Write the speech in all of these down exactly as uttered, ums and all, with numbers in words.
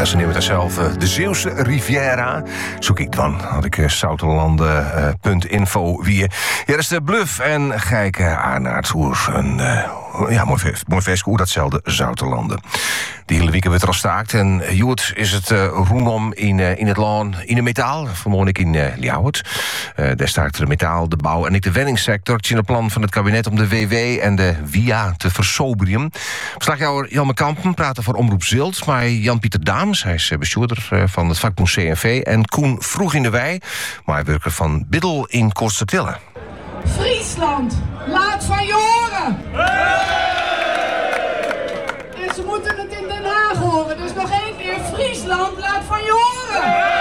ze nemen het zelf. Uh, de Zeeuwse Riviera. Zoek ik dan. Had ik uh, Zoutelanden punt info uh, wie. Hier is de Bluff en Gijke Aarnaert. Hoe een uh, ja, mooi, mooi feest. Hoe datzelfde Zoutelanden. De hele week werd er al staakt. En uh, Joet is het uh, roenom in, uh, in het land, in de metaal. Vanmorgen in uh, Ljouwert. Uh, daar staakte de metaal, de bouw en ik de wenningssector. Het is in het plan van het kabinet om de W W en de V I A te versoberen. Verslagjouwer Jelmer Kampen praten voor Omroep Zilt. Maar Jan-Pieter Daams, hij is bestuurder uh, van het vakbond C N V. En Koen Vroeg in de Wei, maar hij werkt van Biddel in Kostertille. Friesland, laat van je horen! Hey! En ze moeten het in Den Haag horen, dus nog één keer Friesland, laat van je horen!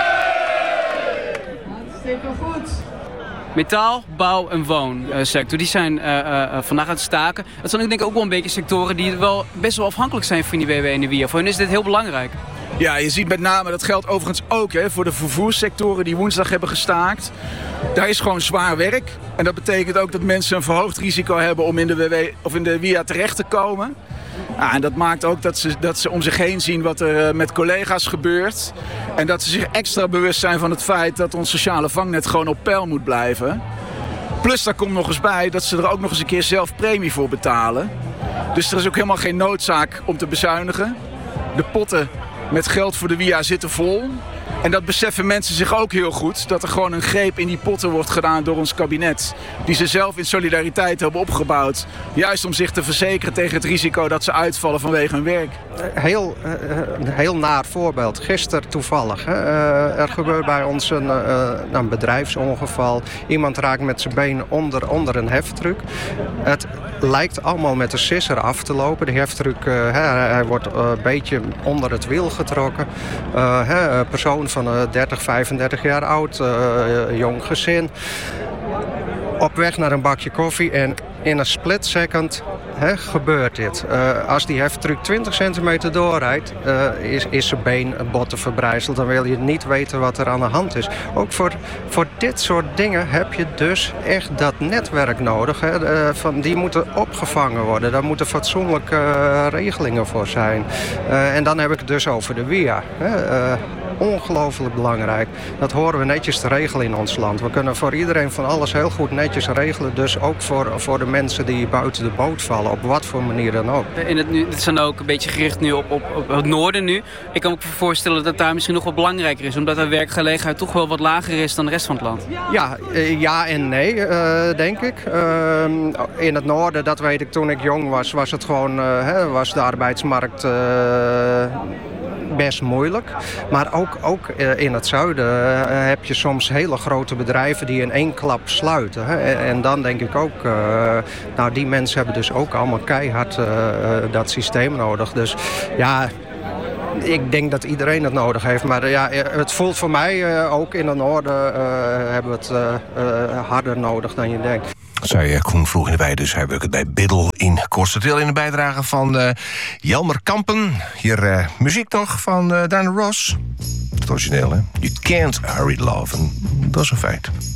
Hey! Hartstikke goed. Metaal, bouw en woonsector, die zijn uh, uh, vandaag aan het staken. Dat zijn denk ik ook wel een beetje sectoren die wel best wel afhankelijk zijn van die W W en de V I A. Voor hen is dit heel belangrijk. Ja, je ziet met name, dat geldt overigens ook hè, voor de vervoerssectoren die woensdag hebben gestaakt. Daar is gewoon zwaar werk. En dat betekent ook dat mensen een verhoogd risico hebben om in de W W of in de V I A terecht te komen. Ja, en dat maakt ook dat ze, dat ze om zich heen zien wat er met collega's gebeurt. En dat ze zich extra bewust zijn van het feit dat ons sociale vangnet gewoon op peil moet blijven. Plus daar komt nog eens bij dat ze er ook nog eens een keer zelf premie voor betalen. Dus er is ook helemaal geen noodzaak om te bezuinigen. De potten met geld voor de V I A zitten vol. En dat beseffen mensen zich ook heel goed. Dat er gewoon een greep in die potten wordt gedaan door ons kabinet. Die ze zelf in solidariteit hebben opgebouwd. Juist om zich te verzekeren tegen het risico dat ze uitvallen vanwege hun werk. Heel, een heel naar voorbeeld. Gisteren toevallig. Hè. Uh, er gebeurt bij ons een, uh, een bedrijfsongeval. Iemand raakt met zijn been onder, onder een heftruck. Het lijkt allemaal met de sisser af te lopen. De heftruck uh, hij, hij wordt uh, een beetje onder het wiel getrokken. Uh, hè, een persoon van uh, dertig, vijfendertig jaar oud. Uh, jong gezin. Op weg naar een bakje koffie en in een split second hè, gebeurt dit. Uh, als die heftruck twintig centimeter doorrijdt, uh, is, is zijn been botten verbrijzeld. Dan wil je niet weten wat er aan de hand is. Ook voor, voor dit soort dingen heb je dus echt dat netwerk nodig. Hè. Uh, van, die moeten opgevangen worden. Daar moeten fatsoenlijke uh, regelingen voor zijn. Uh, en dan heb ik het dus over de V I A. Hè. Uh, Ongelooflijk belangrijk. Dat horen we netjes te regelen in ons land. We kunnen voor iedereen van alles heel goed netjes regelen. Dus ook voor, voor de mensen die buiten de boot vallen. Op wat voor manier dan ook. En het, nu, het is dan ook een beetje gericht nu op, op, op het noorden nu. Ik kan me voorstellen dat daar misschien nog wat belangrijker is. Omdat de werkgelegenheid toch wel wat lager is dan de rest van het land. Ja, ja en nee, uh, denk ik. Uh, in het noorden, dat weet ik toen ik jong was, was het gewoon, uh, hè, was de arbeidsmarkt Uh, best moeilijk. Maar ook, ook in het zuiden heb je soms hele grote bedrijven die in één klap sluiten. Hè. En dan denk ik ook, uh, nou die mensen hebben dus ook allemaal keihard uh, dat systeem nodig. Dus ja, ik denk dat iedereen het nodig heeft. Maar uh, ja, het voelt voor mij uh, ook in het noorden uh, hebben we het uh, uh, harder nodig dan je denkt. Zei Koen Vroeg in de Wei, dus hij werkt bij Biddel in Kostertil in de bijdrage van uh, Jelmer Kampen. Hier uh, muziek nog van uh, Diana Ross. Het origineel, hè? You can't hurry love. En dat is een feit.